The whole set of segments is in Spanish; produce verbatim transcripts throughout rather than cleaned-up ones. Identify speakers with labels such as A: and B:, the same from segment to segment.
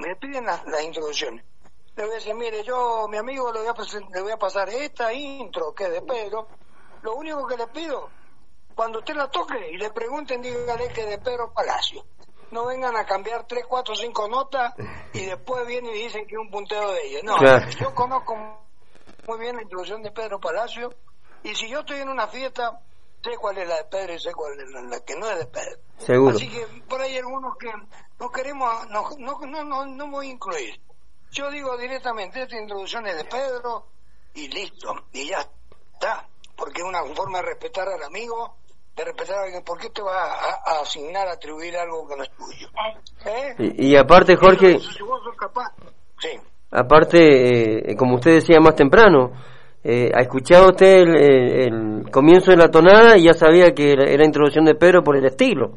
A: le piden las, las introducciones. Le voy a decir, mire, yo, mi amigo, le voy a, present, le voy a pasar esta intro que es de Pedro. Lo único que le pido, cuando usted la toque y le pregunten, dígale que es de Pedro Palacio. No vengan a cambiar tres, cuatro, cinco notas y después vienen y dicen que es un punteo de ellos. No, claro. Yo conozco muy bien la introducción de Pedro Palacio, y si yo estoy en una fiesta, sé cuál es la de Pedro y sé cuál es la, la que no es de Pedro.
B: Seguro.
A: Así que por ahí hay algunos que no queremos, no, no, no, no, no voy a incluir. Yo digo directamente, esta introducción es de Pedro y listo, y ya está, porque es una forma de respetar al amigo, de respetar a alguien. ¿Por qué te vas a, a asignar, a atribuir algo que no es tuyo? ¿Eh?
B: Y, y aparte, Jorge,
A: Eso, si vos sos capaz, sí.
B: Aparte, eh, como usted decía más temprano, eh, ha escuchado usted el, el, el comienzo de la tonada y ya sabía que era, era introducción de Pedro por el estilo.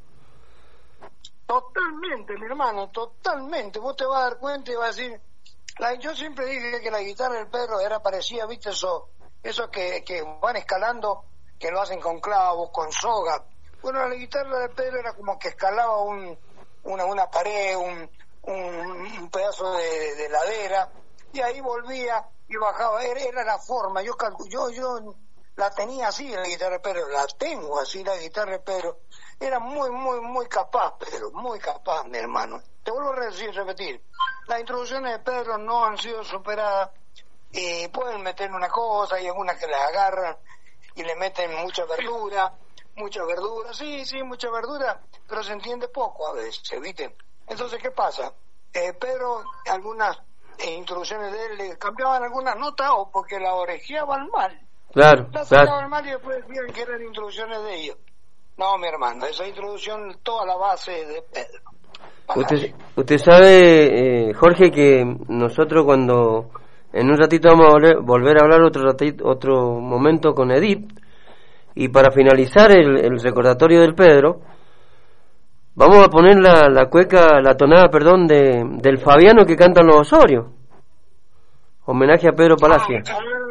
A: Totalmente, mi hermano, totalmente. Vos te vas a dar cuenta y vas a decir, la, yo siempre dije que la guitarra del Pedro era parecida, viste, eso, eso que, que van escalando, que lo hacen con clavos, con soga. Bueno, la guitarra de Pedro era como que escalaba un, una, una pared, un, un, un pedazo de, de ladera, y ahí volvía y bajaba. Era, era la forma. Yo, yo, yo la tenía así la guitarra de Pedro, la tengo así la guitarra de Pedro. Era muy, muy, muy capaz, Pedro, muy capaz, mi hermano. Te vuelvo a decir, repetir, las introducciones de Pedro no han sido superadas, y pueden meter una cosa, y algunas que las agarran y le meten mucha verdura, mucha verdura, sí, sí, mucha verdura, pero se entiende poco a veces, ¿viste? Entonces, ¿qué pasa? Eh, Pedro, algunas eh, introducciones de él le cambiaban algunas notas o porque la orejeaban mal.
B: Claro,
A: la
B: claro.
A: sacaban mal y después decían que eran introducciones de ellos. No, mi hermano, esa introducción, toda la base de Pedro.
B: Usted, usted sabe, eh, Jorge, que nosotros cuando en un ratito vamos a volver, volver a hablar otro ratito, otro momento con Edith, y para finalizar el, el recordatorio del Pedro, vamos a poner la, la cueca, la tonada, perdón, de del Fabiano que cantan los Osorio, homenaje a Pedro Palacio.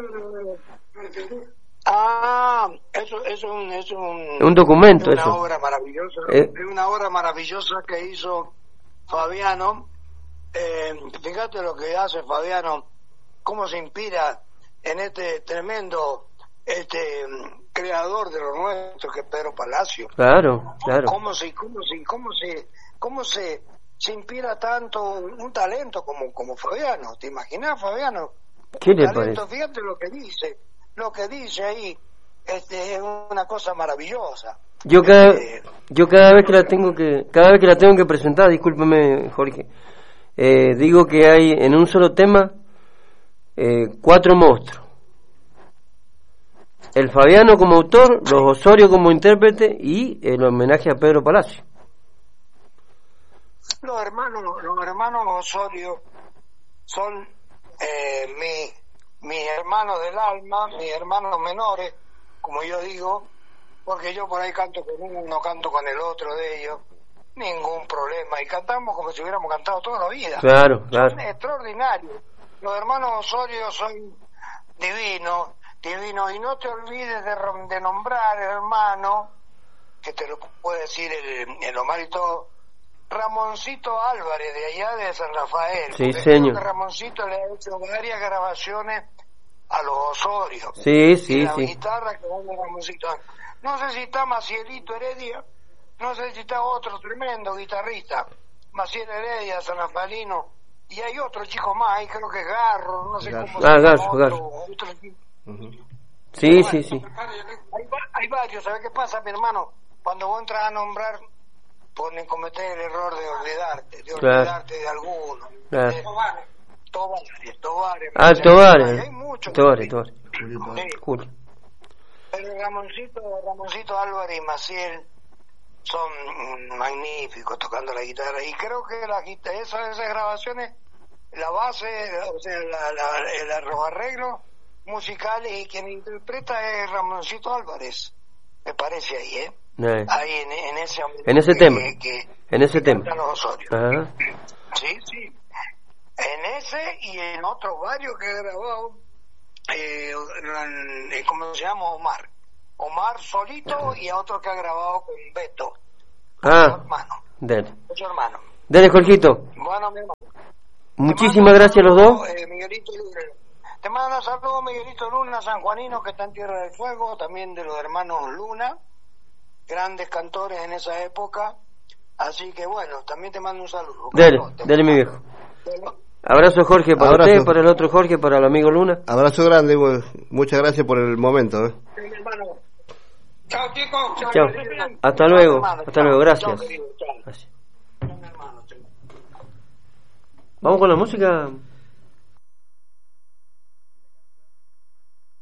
A: Ah, eso, eso, un, eso es un,
B: un documento,
A: es una
B: eso.
A: obra maravillosa,
B: eh.
A: es una obra maravillosa que hizo Fabiano. Eh, fíjate lo que hace Fabiano, cómo se inspira en este tremendo este creador de lo nuestro que es Pedro Palacio.
B: Claro, claro.
A: Cómo se, cómo se, cómo se, cómo se, se inspira tanto un talento como, como Fabiano. ¿Te imaginas, Fabiano?
B: ¿Qué
A: un
B: le
A: talento,
B: parece?
A: fíjate lo que dice. Lo que dice ahí este, es una cosa maravillosa.
B: Yo cada
A: este,
B: yo cada vez que la tengo que cada vez que la tengo que presentar, discúlpeme, Jorge, eh, digo que hay en un solo tema eh, cuatro monstruos: el Fabiano como autor, los Osorio como intérprete y el homenaje a Pedro Palacio.
A: Los hermanos, los hermanos Osorio son eh, mi mis hermanos del alma, mis hermanos menores, como yo digo, porque yo por ahí canto con uno, canto con el otro de ellos, ningún problema, y cantamos como si hubiéramos cantado toda la vida.
B: Claro, claro.
A: Son extraordinarios. Los hermanos Osorio son divinos, divinos, y no te olvides de, de nombrar, hermano, que te lo puede decir el, el Omar y todo, Ramoncito Álvarez, de allá de San Rafael.
B: Sí, señor.
A: Que Ramoncito le ha hecho varias grabaciones a los Osorio.
B: Sí, sí,
A: y la
B: sí.
A: guitarra que vamos a Ramoncito. No sé si está Macielito Heredia, no sé si está otro tremendo guitarrista, Maciel Heredia, San Rafaelino, y hay otro chico más, ahí creo que es Garro, no sé
B: Garro.
A: cómo se
B: ah,
A: llama.
B: Garro,
A: otro,
B: Garro.
A: otro chico.
B: Uh-huh. Sí, sí, sí.
A: Hay, hay varios, ¿sabes qué pasa, mi hermano? Cuando vos entras a nombrar, ponen cometer el error de olvidarte, de
B: claro.
A: olvidarte de alguno.
B: Claro.
A: De, Tobares, Tobares.
B: Ah, Tobares.
A: Hay muchos.
B: Tobares, Tobares.
A: Sí.
B: Julio.
A: Pero Ramoncito, Ramoncito Álvarez y Maciel son magníficos tocando la guitarra. Y creo que la guitarra, esas, esas grabaciones, la base, o sea, la, la, los arreglos musicales y quien interpreta es Ramoncito Álvarez, me parece ahí, ¿eh?
B: Eh.
A: Ahí en, en ese
B: en ese
A: que,
B: tema
A: que, que,
B: en ese
A: que
B: tema
A: los Osorio.
B: Ajá.
A: Sí, sí, en ese y en otros varios que he grabado, eh, en, ¿cómo se llama? Omar Omar solito, y a otro que ha grabado con Beto,
B: ah
A: su hermano
B: de
A: su hermano
B: Dale, Jorgito.
A: Bueno, mi hermano.
B: Muchísimas gracias a los dos.
A: Eh, Miguelito Luna. Te mando saludos, Miguelito Luna, sanjuanino, que está en Tierra del Fuego, también de los hermanos Luna, grandes cantores en esa época. Así que bueno, también te mando un saludo.
B: Dale, dale, mi viejo. Abrazo, Jorge, para
C: Abrazo.
B: usted, para el otro Jorge, para el amigo Luna.
C: Abrazo grande, bueno, muchas gracias por el momento. ¿eh?
A: Sí, mi hermano. Chao, chicos. Chao.
B: Chao. Hasta luego. Hasta luego. Gracias.
A: Chao, querido. Chao.
B: Gracias. Vamos con la música.